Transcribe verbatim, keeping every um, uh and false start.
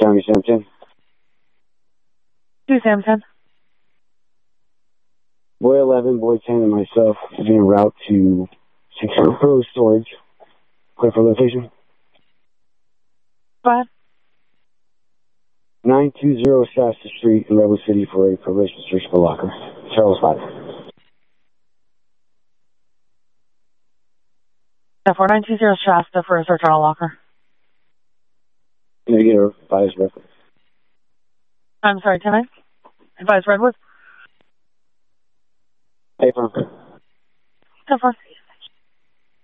County, Sampton. Two Sampton. Boy eleven, Boy ten, and myself is en route to Secure Pro Storage. Clear for location. Go ahead. nine two zero Shasta Street in Rebel City for a probation search for locker. Charles five. four nine two zero Shasta for a search on a locker. Can I get a bias reference? I'm sorry, can I? Advise Redwood? Hey, firm. ten four.